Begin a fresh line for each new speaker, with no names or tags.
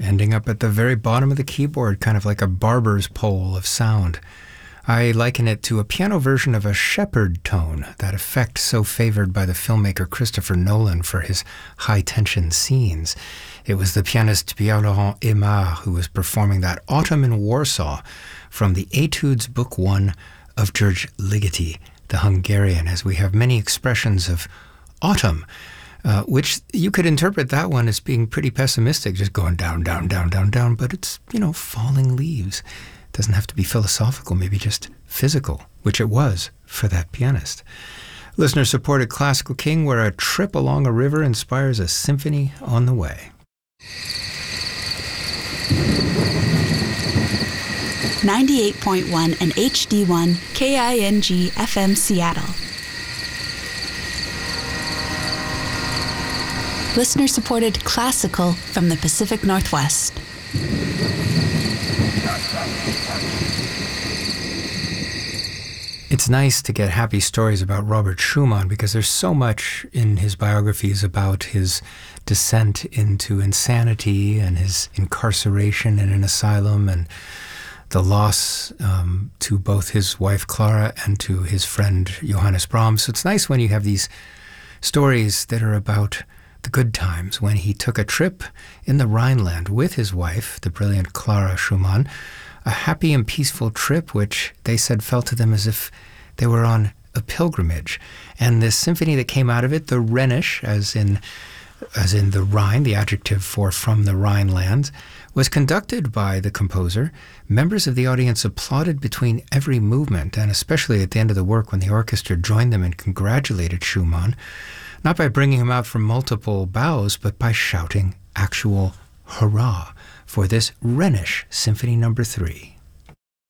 ending up at the very bottom of the keyboard, kind of like a barber's pole of sound. I liken it to a piano version of a shepherd tone, that effect so favored by the filmmaker Christopher Nolan for his high-tension scenes. It was the pianist Pierre-Laurent Aimard who was performing that Autumn in Warsaw from the Etudes Book 1 of George Ligeti, the Hungarian, as we have many expressions of autumn, which you could interpret that one as being pretty pessimistic, just going down, down, down, down, down, but it's, falling leaves. It doesn't have to be philosophical, maybe just physical, which it was for that pianist. Listener-supported Classical King, where a trip along a river inspires a symphony on the way.
98.1 and HD1 KING FM Seattle. Listener-supported classical from the Pacific Northwest.
It's nice to get happy stories about Robert Schumann because there's so much in his biographies about his descent into insanity and his incarceration in an asylum and the loss to both his wife Clara and to his friend Johannes Brahms. So it's nice when you have these stories that are about the good times, when he took a trip in the Rhineland with his wife, the brilliant Clara Schumann, a happy and peaceful trip which they said felt to them as if they were on a pilgrimage. And this symphony that came out of it, the Rhenish, as in the Rhine, the adjective for from the Rhineland, was conducted by the composer. Members of the audience applauded between every movement, and especially at the end of the work when the orchestra joined them and congratulated Schumann, not by bringing him out from multiple bows, but by shouting actual hurrah for this Rhenish Symphony No. 3.